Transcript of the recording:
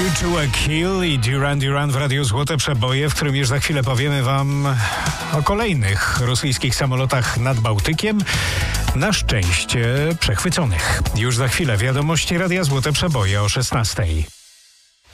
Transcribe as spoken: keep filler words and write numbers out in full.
U dwa Kill i Duran Duran w Radiu Złote Przeboje, w którym już za chwilę powiemy wam o kolejnych rosyjskich samolotach nad Bałtykiem, na szczęście przechwyconych. Już za chwilę wiadomości Radia Złote Przeboje o szesnastej.